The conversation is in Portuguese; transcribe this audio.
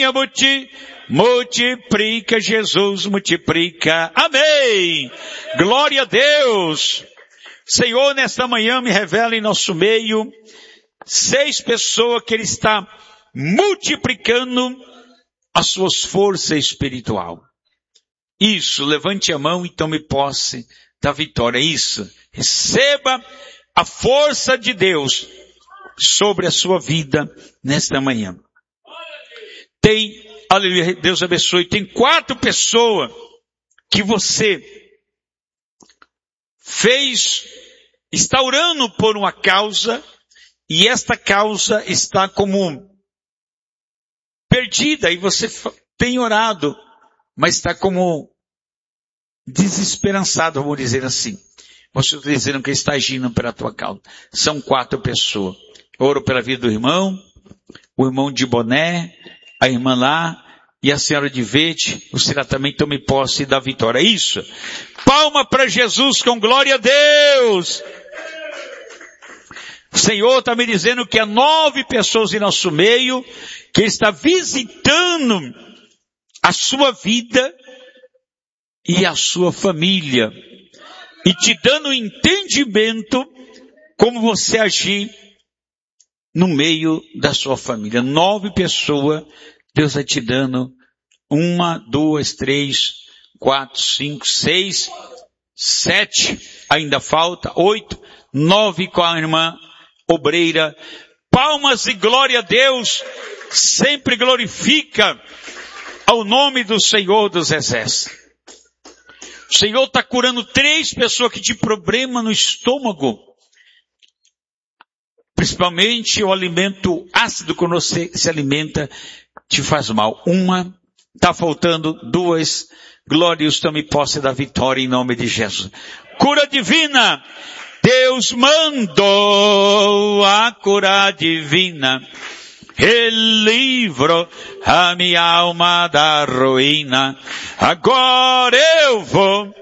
Venha, multiplica, Jesus, multiplica. Amém. Glória a Deus. Senhor, nesta manhã me revela em nosso meio 6 pessoas que Ele está multiplicando as suas forças espiritual. Isso, levante a mão e tome posse da vitória. Isso, receba a força de Deus sobre a sua vida nesta manhã. Tem, aleluia, Deus abençoe, tem 4 pessoas que você está orando por uma causa, e esta causa está como perdida, e você tem orado, mas está como desesperançado, vamos dizer assim. Você está dizendo que está agindo pela tua causa. São 4 pessoas. Eu oro pela vida do irmão, o irmão de boné, a irmã lá, e a senhora de verde. Você também tome posse da vitória. Isso. Palma para Jesus com glória a Deus. O Senhor está me dizendo que há 9 pessoas em nosso meio, que Ele está visitando a sua vida e a sua família, e te dando entendimento como você agir no meio da sua família. 9 pessoas, Deus vai te dando 1, 2, 3, 4, 5, 6, 7, ainda falta 8, 9 com a irmã obreira. Palmas e glória a Deus, sempre glorifica ao nome do Senhor dos Exércitos. O Senhor está curando 3 pessoas que tinham problema no estômago. Principalmente o alimento ácido, quando você se alimenta, te faz mal. 1, está faltando 2. Glórias, tome posse da vitória em nome de Jesus. Cura divina. Deus mandou a cura divina. Ele livrou a minha alma da ruína. Agora eu vou